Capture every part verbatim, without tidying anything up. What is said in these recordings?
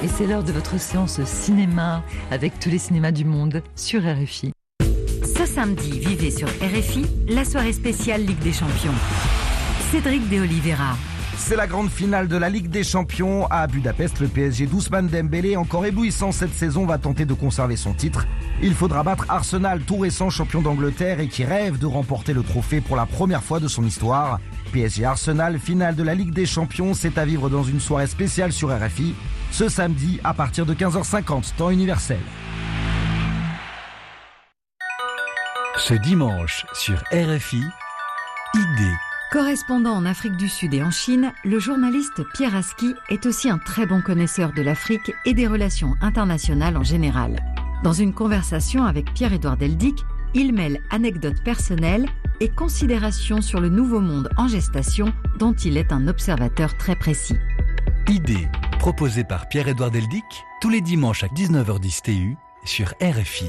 Et c'est l'heure de votre séance cinéma avec tous les cinémas du monde sur R F I. Ce samedi, vivez sur R F I la soirée spéciale Ligue des Champions. Cédric de Oliveira. C'est la grande finale de la Ligue des Champions à Budapest. Le P S G d'Ousmane Dembélé, encore éblouissant cette saison, va tenter de conserver son titre. Il faudra battre Arsenal, tout récent champion d'Angleterre et qui rêve de remporter le trophée pour la première fois de son histoire. P S G Arsenal, finale de la Ligue des Champions, c'est à vivre dans une soirée spéciale sur R F I, ce samedi à partir de quinze heures cinquante, temps universel. Ce dimanche sur R F I, Idée. Correspondant en Afrique du Sud et en Chine, le journaliste Pierre Aski est aussi un très bon connaisseur de l'Afrique et des relations internationales en général. Dans une conversation avec Pierre-Édouard Deldic, il mêle anecdotes personnelles et considérations sur le nouveau monde en gestation dont il est un observateur très précis. Idée, proposée par Pierre-Édouard Deldic, tous les dimanches à dix-neuf heures dix T U sur R F I.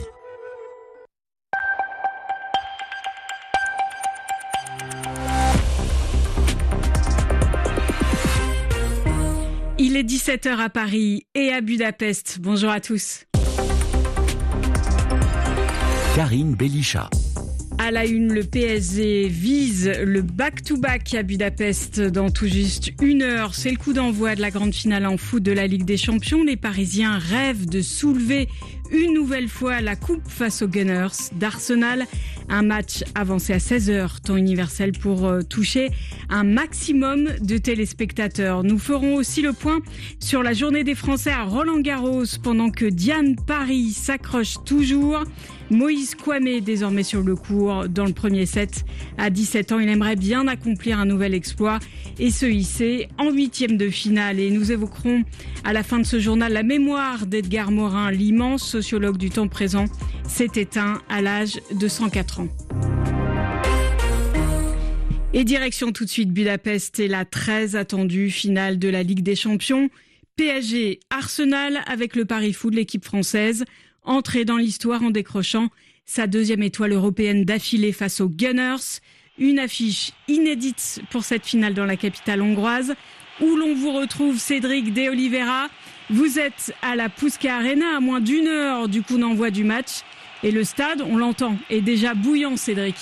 Il est dix-sept heures à Paris et à Budapest. Bonjour à tous. Karine Belisha. À la une, le P S G vise le back-to-back à Budapest dans tout juste une heure. C'est le coup d'envoi de la grande finale en foot de la Ligue des Champions. Les Parisiens rêvent de soulever une nouvelle fois la coupe face aux Gunners d'Arsenal. Un match avancé à seize heures, temps universel, pour euh, toucher un maximum de téléspectateurs. Nous ferons aussi le point sur la journée des Français à Roland-Garros pendant que Diane Paris s'accroche toujours. Moïse Kouamé, désormais sur le court dans le premier set. À dix-sept ans, il aimerait bien accomplir un nouvel exploit et se hisser en huitième de finale. Et nous évoquerons à la fin de ce journal la mémoire d'Edgar Morin, l'immense sociologue du temps présent, s'est éteint à l'âge de cent quatre ans. Et direction tout de suite Budapest et la très attendue finale de la Ligue des Champions. P S G Arsenal avec le pari fou de l'équipe française. Entrée dans l'histoire en décrochant sa deuxième étoile européenne d'affilée face aux Gunners. Une affiche inédite pour cette finale dans la capitale hongroise, où l'on vous retrouve Cédric de Oliveira. Vous êtes à la Puszka Arena, à moins d'une heure du coup d'envoi du match. Et le stade, on l'entend, est déjà bouillant, Cédric.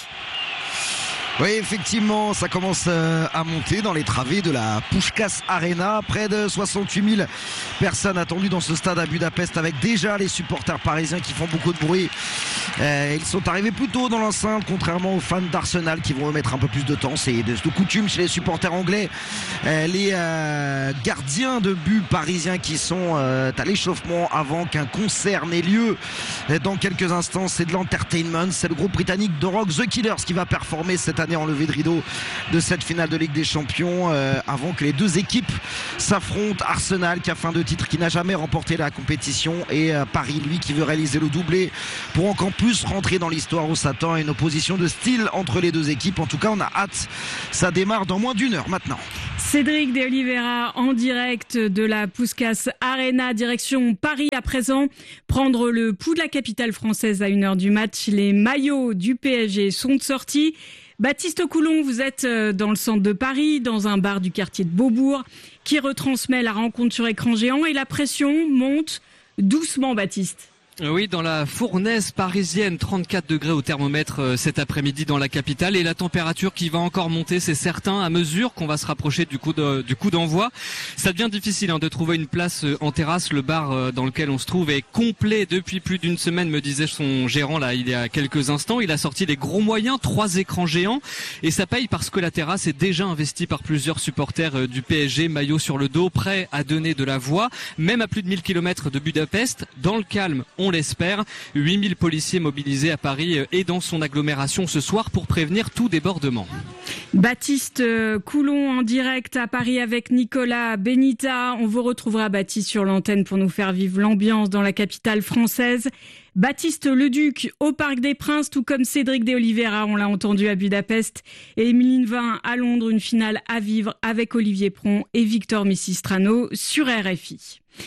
Oui, effectivement, ça commence à monter dans les travées de la Puszkas Arena. Près de soixante-huit mille personnes attendues dans ce stade à Budapest, avec déjà les supporters parisiens qui font beaucoup de bruit. Euh, ils sont arrivés plus tôt dans l'enceinte, contrairement aux fans d'Arsenal qui vont mettre un peu plus de temps. C'est de, de coutume chez les supporters anglais. Euh, les euh, gardiens de but parisiens qui sont euh, à l'échauffement avant qu'un concert n'ait lieu dans quelques instants. C'est de l'entertainment. C'est le groupe britannique de rock The Killers qui va performer cette année en levée de rideau de cette finale de Ligue des Champions, euh, avant que les deux équipes s'affrontent. Arsenal qui a fin de titre, qui n'a jamais remporté la compétition, et euh, Paris, lui, qui veut réaliser le doublé pour encore plus rentrer dans l'histoire où s'attend à une opposition de style entre les deux équipes. En tout cas, on a hâte. Ça démarre dans moins d'une heure maintenant. Cédric de Oliveira en direct de la Puszkas Arena, direction Paris à présent. Prendre le pouls de la capitale française à une heure du match. Les maillots du P S G sont sortis. Baptiste Coulon, vous êtes dans le centre de Paris, dans un bar du quartier de Beaubourg, qui retransmet la rencontre sur écran géant, et la pression monte doucement, Baptiste. Oui, dans la fournaise parisienne, trente-quatre degrés au thermomètre euh, cet après-midi dans la capitale, et la température qui va encore monter, c'est certain, à mesure qu'on va se rapprocher du coup de, du coup d'envoi. Ça devient difficile hein, de trouver une place euh, en terrasse. Le bar euh, dans lequel on se trouve est complet depuis plus d'une semaine, me disait son gérant là il y a quelques instants. Il a sorti les gros moyens, trois écrans géants, et ça paye parce que la terrasse est déjà investie par plusieurs supporters euh, du P S G, maillot sur le dos, prêts à donner de la voix, même à plus de mille kilomètres de Budapest. Dans le calme, on l'espère. huit mille policiers mobilisés à Paris et dans son agglomération ce soir pour prévenir tout débordement. Baptiste Coulon en direct à Paris avec Nicolas Benita. On vous retrouvera, Baptiste, sur l'antenne pour nous faire vivre l'ambiance dans la capitale française. Baptiste Leduc au Parc des Princes, tout comme Cédric de Oliveira, on l'a entendu à Budapest, et Émeline Vin à Londres, une finale à vivre avec Olivier Pron et Victor Messistrano sur R F I.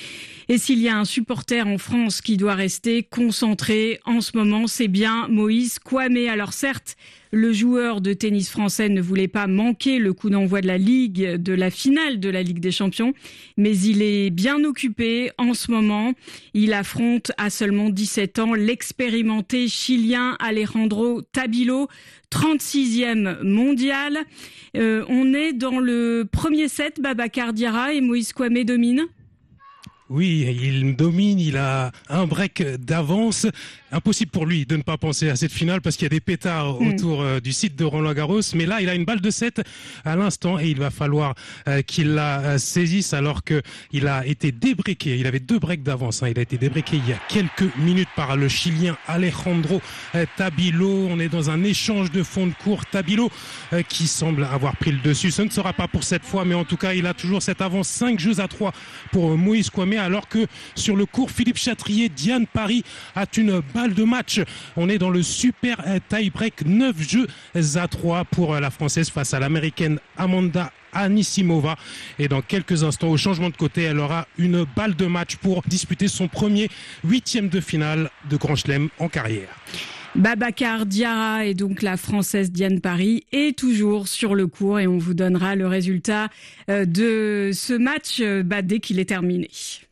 Et s'il y a un supporter en France qui doit rester concentré en ce moment, c'est bien Moïse Kouamé. Alors certes, le joueur de tennis français ne voulait pas manquer le coup d'envoi de la Ligue, de la finale de la Ligue des Champions, mais il est bien occupé en ce moment. Il affronte à seulement dix-sept ans l'expérimenté chilien Alejandro Tabilo, trente-sixième mondial. Euh, on est dans le premier set, Babacar Diarra, et Moïse Kouamé domine. Oui, il domine, il a un break d'avance. Impossible pour lui de ne pas penser à cette finale parce qu'il y a des pétards mmh. autour euh, du site de Roland-Garros. Mais là, il a une balle de sept à l'instant et il va falloir euh, qu'il la euh, saisisse alors qu'il a été débreaké. Il avait deux breaks d'avance. Hein. Il a été débreaké il y a quelques minutes par le Chilien Alejandro euh, Tabilo. On est dans un échange de fond de cours. Tabilo euh, qui semble avoir pris le dessus. Ce ne sera pas pour cette fois, mais en tout cas, il a toujours cette avance. cinq jeux à trois pour euh, Moïse Kouamé alors que sur le court, Philippe Chatrier, Diane Paris a une balle de match. On est dans le super tie-break, neuf jeux à trois pour la Française face à l'Américaine Amanda Anisimova. Et dans quelques instants, au changement de côté, elle aura une balle de match pour disputer son premier huitième de finale de Grand Chelem en carrière. Babacar Diarra et donc la Française Diane Paris est toujours sur le court et on vous donnera le résultat de ce match bah, dès qu'il est terminé.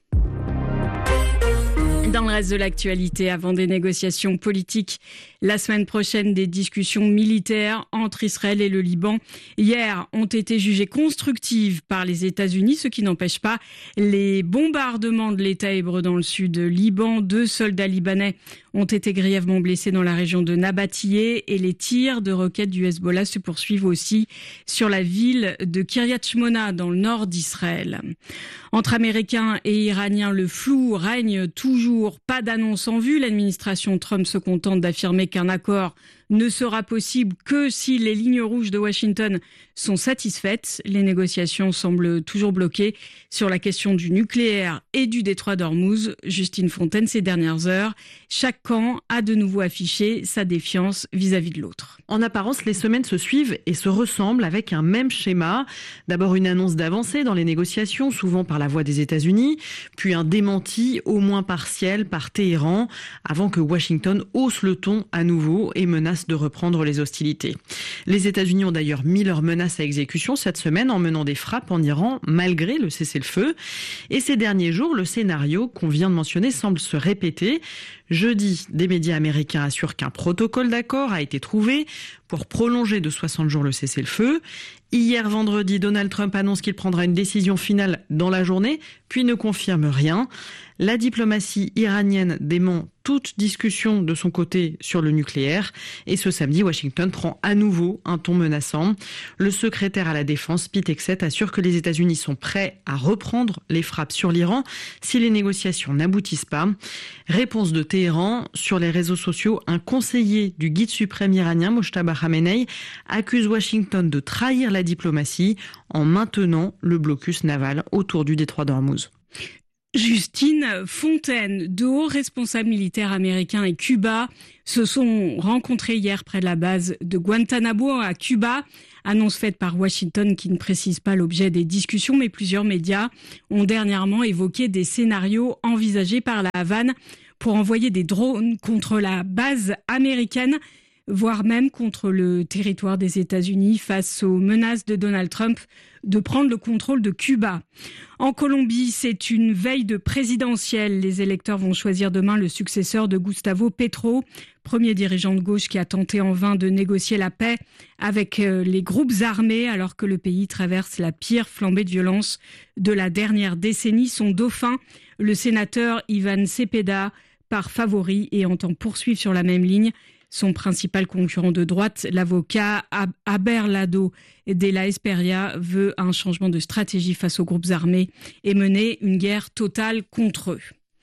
Dans le reste de l'actualité, avant des négociations politiques, la semaine prochaine, des discussions militaires entre Israël et le Liban, hier, ont été jugées constructives par les États-Unis, ce qui n'empêche pas les bombardements de l'État hébreu dans le sud Liban. Deux soldats libanais ont été grièvement blessés dans la région de Nabatiyeh et les tirs de roquettes du Hezbollah se poursuivent aussi sur la ville de Kiryat Shmona dans le nord d'Israël. Entre Américains et Iraniens, le flou règne toujours. Pas d'annonce en vue. L'administration Trump se contente d'affirmer qu'un accord ne sera possible que si les lignes rouges de Washington sont satisfaites. Les négociations semblent toujours bloquées sur la question du nucléaire et du détroit d'Ormuz. Justine Fontaine, ces dernières heures, chaque camp a de nouveau affiché sa défiance vis-à-vis de l'autre. En apparence, les semaines se suivent et se ressemblent avec un même schéma. D'abord une annonce d'avancée dans les négociations, souvent par la voix des États-Unis, puis un démenti au moins partiel par Téhéran, avant que Washington hausse le ton à nouveau et menace de reprendre les hostilités. Les États-Unis ont d'ailleurs mis leurs menaces à exécution cette semaine en menant des frappes en Iran malgré le cessez-le-feu. Et ces derniers jours, le scénario qu'on vient de mentionner semble se répéter. Jeudi, des médias américains assurent qu'un protocole d'accord a été trouvé pour prolonger de soixante jours le cessez-le-feu. Hier, vendredi, Donald Trump annonce qu'il prendra une décision finale dans la journée, puis ne confirme rien. La diplomatie iranienne dément toute discussion de son côté sur le nucléaire. Et ce samedi, Washington prend à nouveau un ton menaçant. Le secrétaire à la Défense, Pete Hegseth, assure que les États-Unis sont prêts à reprendre les frappes sur l'Iran si les négociations n'aboutissent pas. Réponse de Téhéran. Sur les réseaux sociaux, un conseiller du guide suprême iranien, Mojtaba Khamenei, accuse Washington de trahir la diplomatie en maintenant le blocus naval autour du détroit d'Ormuz. Justine Fontaine, de hauts responsables militaires américains et Cuba se sont rencontrés hier près de la base de Guantanamo à Cuba. Annonce faite par Washington qui ne précise pas l'objet des discussions, mais plusieurs médias ont dernièrement évoqué des scénarios envisagés par la Havane pour envoyer des drones contre la base américaine, voire même contre le territoire des États-Unis face aux menaces de Donald Trump de prendre le contrôle de Cuba. En Colombie, c'est une veille de présidentielle. Les électeurs vont choisir demain le successeur de Gustavo Petro, premier dirigeant de gauche qui a tenté en vain de négocier la paix avec les groupes armés alors que le pays traverse la pire flambée de violence de la dernière décennie. Son dauphin, le sénateur Ivan Cepeda, part favori et entend poursuivre sur la même ligne son principal concurrent de droite, l'avocat Abelardo de la Esperia, veut un changement de stratégie face aux groupes armés et mener une guerre totale contre eux.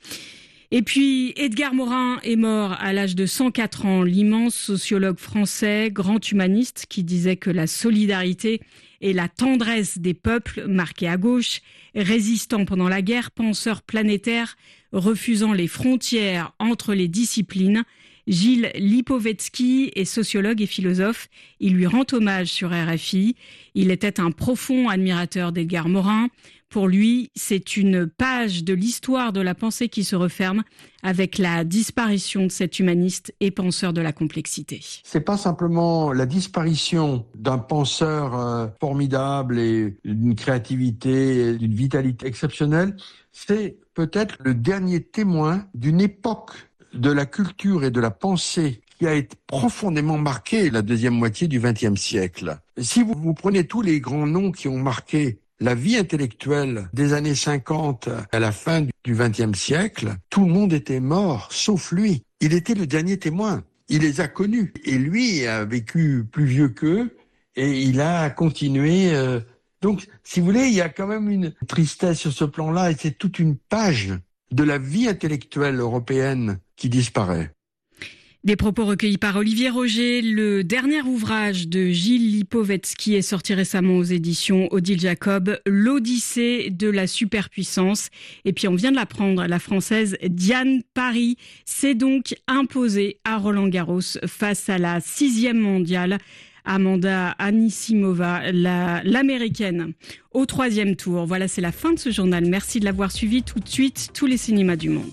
Et puis, Edgar Morin est mort à l'âge de cent quatre ans, l'immense sociologue français, grand humaniste, qui disait que la solidarité et la tendresse des peuples, marqués à gauche, résistant pendant la guerre, penseur planétaire, refusant les frontières entre les disciplines. Gilles Lipovetsky est sociologue et philosophe. Il lui rend hommage sur R F I. Il était un profond admirateur d'Edgar Morin. Pour lui, c'est une page de l'histoire de la pensée qui se referme avec la disparition de cet humaniste et penseur de la complexité. C'est pas simplement la disparition d'un penseur euh, formidable et d'une créativité, d'une vitalité exceptionnelle, c'est peut-être le dernier témoin d'une époque de la culture et de la pensée qui a été profondément marquée la deuxième moitié du vingtième siècle. Si vous, vous prenez tous les grands noms qui ont marqué la vie intellectuelle des années cinquante à la fin du vingtième siècle, tout le monde était mort, sauf lui. Il était le dernier témoin. Il les a connus. Et lui a vécu plus vieux qu'eux et il a continué. Euh... Donc, si vous voulez, il y a quand même une tristesse sur ce plan-là et c'est toute une page de la vie intellectuelle européenne qui disparaît. Des propos recueillis par Olivier Roger. Le dernier ouvrage de Gilles Lipovetsky est sorti récemment aux éditions Odile Jacob, l'Odyssée de la superpuissance. Et puis on vient de l'apprendre, la Française Diane Parry s'est donc imposée à Roland-Garros face à la sixième mondiale, Amanda Anisimova, la, l'américaine, au troisième tour. Voilà, c'est la fin de ce journal. Merci de l'avoir suivi. Tout de suite, tous les cinémas du monde.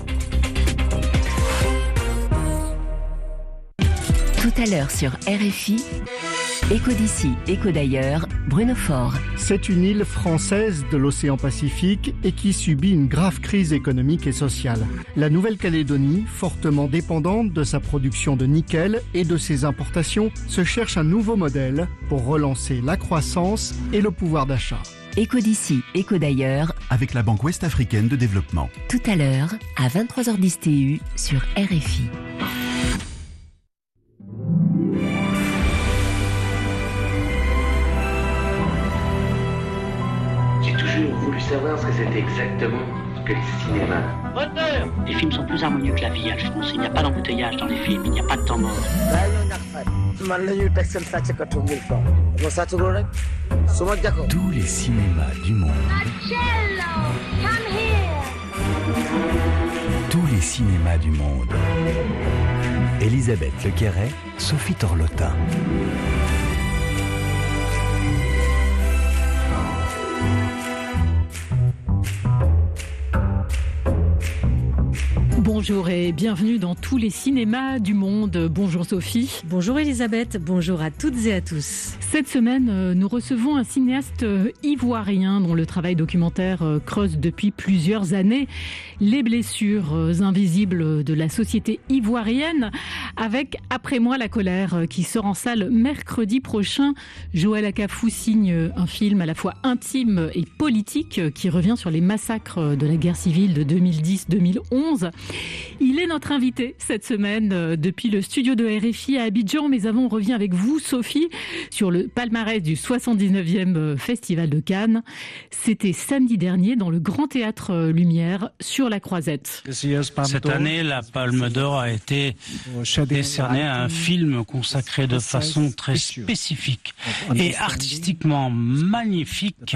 Tout à l'heure sur R F I, Écho d'ici, écho d'ailleurs, Bruno Faure. C'est une île française de l'océan Pacifique et qui subit une grave crise économique et sociale. La Nouvelle-Calédonie, fortement dépendante de sa production de nickel et de ses importations, se cherche un nouveau modèle pour relancer la croissance et le pouvoir d'achat. Écho d'ici, écho d'ailleurs, avec la Banque Ouest-Africaine de Développement. Tout à l'heure, à vingt-trois heures dix T U sur R F I. J'ai toujours voulu savoir ce que c'était exactement que le cinéma. Moteur ! Les films sont plus harmonieux que la vie, Alphonse. Il n'y a pas d'embouteillage dans les films, il n'y a pas de temps mort. Tous les cinémas du monde. Tous les cinémas du monde. Elisabeth Lequerret, Sophie Torlotin. Bonjour et bienvenue dans tous les cinémas du monde. Bonjour Sophie. Bonjour Elisabeth, bonjour à toutes et à tous. Cette semaine, nous recevons un cinéaste ivoirien dont le travail documentaire creuse depuis plusieurs années les blessures invisibles de la société ivoirienne avec Après moi la colère qui sort en salle mercredi prochain. Joël Akafou signe un film à la fois intime et politique qui revient sur les massacres de la guerre civile de deux mille dix deux mille onze. Il est notre invité cette semaine depuis le studio de R F I à Abidjan, mais avant on revient avec vous Sophie sur le palmarès du soixante-dix-neuvième Festival de Cannes. C'était samedi dernier dans le Grand Théâtre Lumière sur la Croisette. Cette année, la Palme d'Or a été décernée à un film consacré de façon très spécifique et artistiquement magnifique.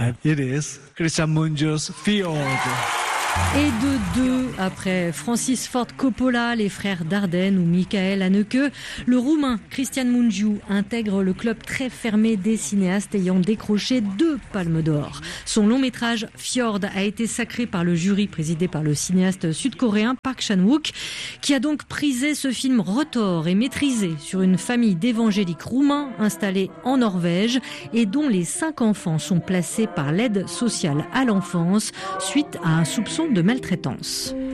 Et de deux, après Francis Ford Coppola, les frères Dardenne ou Michael Haneke, le Roumain Cristian Mungiu intègre le club très fermé des cinéastes ayant décroché deux palmes d'or. Son long métrage Fjord a été sacré par le jury présidé par le cinéaste sud-coréen Park Chan-wook, qui a donc prisé ce film retors et maîtrisé sur une famille d'évangéliques roumains installés en Norvège et dont les cinq enfants sont placés par l'aide sociale à l'enfance suite à un soupçon de maltraitance.